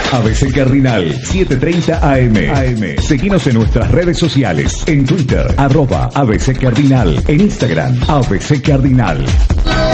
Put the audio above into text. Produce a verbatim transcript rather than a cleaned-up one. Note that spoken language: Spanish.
A B C Cardinal, siete treinta A M. A M. Seguinos en nuestras redes sociales. En Twitter, arroba A B C Cardinal. En Instagram, A B C Cardinal.